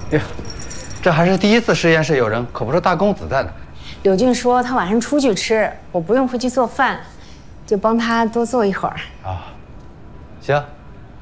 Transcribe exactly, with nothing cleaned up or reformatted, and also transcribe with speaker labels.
Speaker 1: 呀，这还是第一次实验室有人，可不是大公子在呢。
Speaker 2: 柳俊说他晚上出去吃，我不用回去做饭，就帮他多做一会儿。
Speaker 1: 啊，行。